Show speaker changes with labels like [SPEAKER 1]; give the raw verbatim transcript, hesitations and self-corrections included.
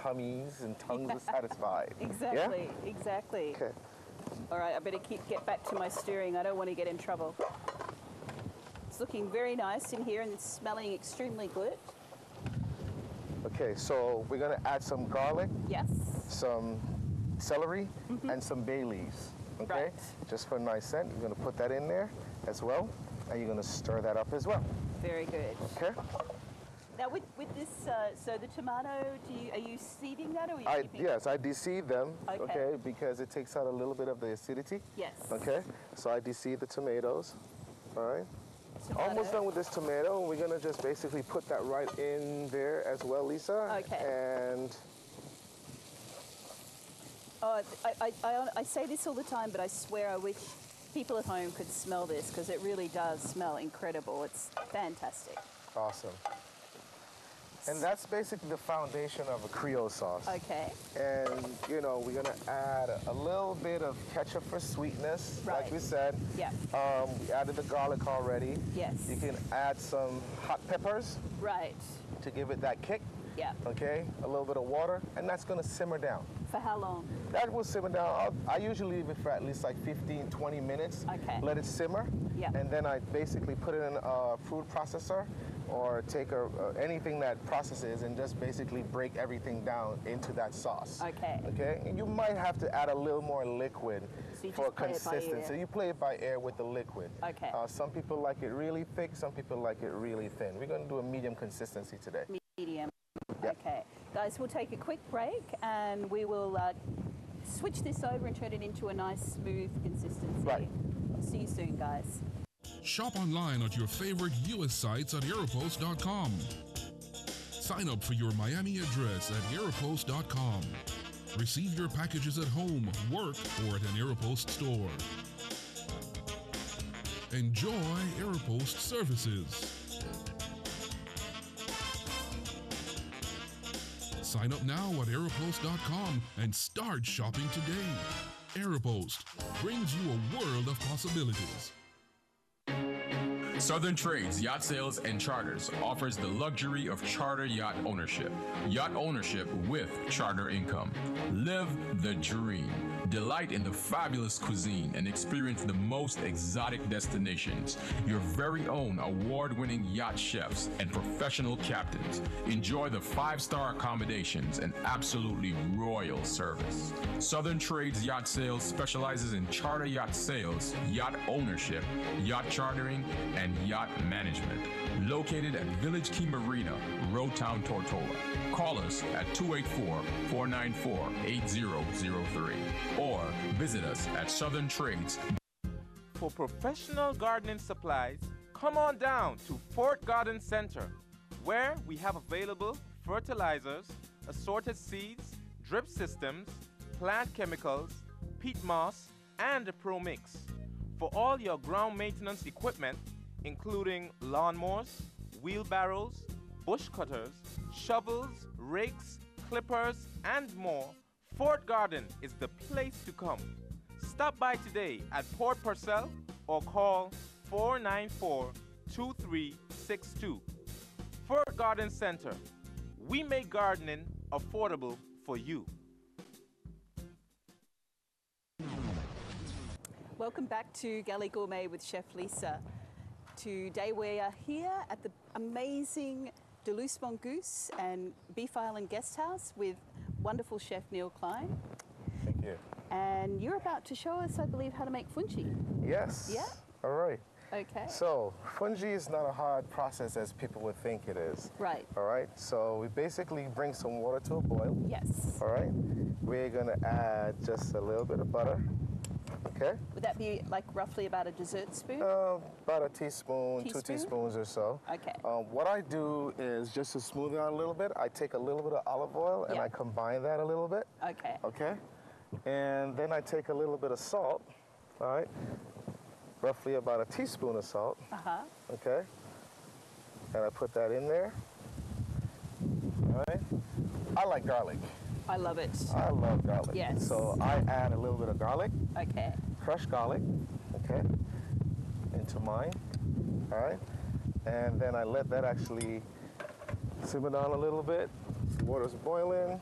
[SPEAKER 1] tummies and tongues are satisfied.
[SPEAKER 2] Exactly,
[SPEAKER 1] Yeah?
[SPEAKER 2] exactly.
[SPEAKER 1] Okay.
[SPEAKER 2] All right, I better keep get back to my stirring. I don't want to get in trouble. It's looking very nice in here and it's smelling extremely good.
[SPEAKER 1] Okay, so we're gonna add some garlic,
[SPEAKER 2] Yes.
[SPEAKER 1] some celery, mm-hmm. and some bay leaves. Okay,
[SPEAKER 2] right.
[SPEAKER 1] Just for a nice scent, you're gonna put that in there as well, and you're gonna stir that up as well.
[SPEAKER 2] Very good.
[SPEAKER 1] Okay.
[SPEAKER 2] Now with, with this, uh, so the tomato, do you, are you seeding that or are you
[SPEAKER 1] I,
[SPEAKER 2] keeping
[SPEAKER 1] Yes, I deseed them,
[SPEAKER 2] okay.
[SPEAKER 1] okay, because it takes out a little bit of the acidity.
[SPEAKER 2] Yes.
[SPEAKER 1] Okay, so I deseed the tomatoes, all right.
[SPEAKER 2] Tomato.
[SPEAKER 1] Almost done with this tomato. We're gonna just basically put that right in there as well, Lisa.
[SPEAKER 2] Okay.
[SPEAKER 1] And
[SPEAKER 2] oh, I, I, I, I say this all the time, but I swear I wish people at home could smell this because it really does smell incredible. It's fantastic.
[SPEAKER 1] Awesome. And that's basically the foundation of a Creole sauce.
[SPEAKER 2] Okay.
[SPEAKER 1] And, you know, we're going to add a, a little bit of ketchup for sweetness,
[SPEAKER 2] right.
[SPEAKER 1] like we said.
[SPEAKER 2] Yeah.
[SPEAKER 1] Um, we added the garlic already.
[SPEAKER 2] Yes.
[SPEAKER 1] You can add some hot peppers.
[SPEAKER 2] Right.
[SPEAKER 1] To give it that kick.
[SPEAKER 2] Yeah.
[SPEAKER 1] Okay, a little bit of water, and that's going to simmer down.
[SPEAKER 2] For how long?
[SPEAKER 1] That will simmer down. I'll, I usually leave it for at least like fifteen, twenty minutes.
[SPEAKER 2] Okay.
[SPEAKER 1] Let it simmer.
[SPEAKER 2] Yeah.
[SPEAKER 1] And then I basically put it in a food processor or take a, uh, anything that processes and just basically break everything down into that sauce.
[SPEAKER 2] Okay.
[SPEAKER 1] Okay. And you might have to add a little more liquid
[SPEAKER 2] so you
[SPEAKER 1] for
[SPEAKER 2] just play it by
[SPEAKER 1] consistency.
[SPEAKER 2] ear.
[SPEAKER 1] So you play it by air with the liquid.
[SPEAKER 2] Okay.
[SPEAKER 1] Uh, some people like it really thick. Some people like it really thin. We're going to do a medium consistency today.
[SPEAKER 2] Medium.
[SPEAKER 1] Yep.
[SPEAKER 2] Okay. Guys, we'll take a quick break and we will uh, switch this over and turn it into a nice smooth consistency.
[SPEAKER 1] Right.
[SPEAKER 2] See you soon, guys.
[SPEAKER 3] Shop online at your favorite U S sites at aeropost dot com. Sign up for your Miami address at aeropost dot com. Receive your packages at home, work, or at an Aeropost store. Enjoy Aeropost services. Sign up now at aeropost dot com and start shopping today. Aeropost brings you a world of possibilities.
[SPEAKER 4] Southern Trades Yacht Sales and Charters offers the luxury of charter yacht ownership. Yacht ownership with charter income. Live the dream. Delight in the fabulous cuisine and experience the most exotic destinations. Your very own award-winning yacht chefs and professional captains. Enjoy the five-star accommodations and absolutely royal service. Southern Trades Yacht Sales specializes in charter yacht sales, yacht ownership, yacht chartering, and yacht management. Located at Village Key Marina, Road Town, Tortola. Call us at two eight four, four nine four, eight zero zero three or visit us at Southern Trades.
[SPEAKER 5] For professional gardening supplies, come on down to Fort Garden Center, where we have available fertilizers, assorted seeds, drip systems, plant chemicals, peat moss, and a Pro Mix. For all your ground maintenance equipment, including lawnmowers, wheelbarrows, bush cutters, shovels, rakes, clippers, and more, Fort Garden is the place to come. Stop by today at Port Purcell or call four nine four, two three six two. Fort Garden Center. We make gardening affordable for you.
[SPEAKER 2] Welcome back to Galley Gourmet with Chef Lisa. Today we are here at the amazing Deleuze Mongoose and Beef Island Guest House with wonderful chef Neil Klein.
[SPEAKER 1] Thank you.
[SPEAKER 2] And you're about to show us, I believe, how to make fungi.
[SPEAKER 1] Yes.
[SPEAKER 2] Yeah?
[SPEAKER 1] All right.
[SPEAKER 2] Okay.
[SPEAKER 1] So, fungi is not a hard process as people would think it is.
[SPEAKER 2] Right.
[SPEAKER 1] All right. So, we basically bring some water to a boil.
[SPEAKER 2] Yes.
[SPEAKER 1] All right. We're going to add just a little bit of butter. Okay.
[SPEAKER 2] Would that be like roughly about a dessert spoon?
[SPEAKER 1] Uh, about a teaspoon,
[SPEAKER 2] Teaspoon?
[SPEAKER 1] two teaspoons or so.
[SPEAKER 2] Okay.
[SPEAKER 1] Um, what I do is just to smooth it out a little bit, I take a little bit of olive oil and
[SPEAKER 2] Yeah.
[SPEAKER 1] I combine that a little bit.
[SPEAKER 2] Okay.
[SPEAKER 1] Okay. And then I take a little bit of salt. All right. Roughly about a teaspoon of salt.
[SPEAKER 2] Uh-huh.
[SPEAKER 1] Okay. And I put that in there. All right. I like garlic.
[SPEAKER 2] I love it.
[SPEAKER 1] I love garlic.
[SPEAKER 2] Yes.
[SPEAKER 1] So I add a little bit of garlic.
[SPEAKER 2] Okay.
[SPEAKER 1] Crushed garlic, okay, into mine, all right? And then I let that actually simmer down a little bit. Water's boiling.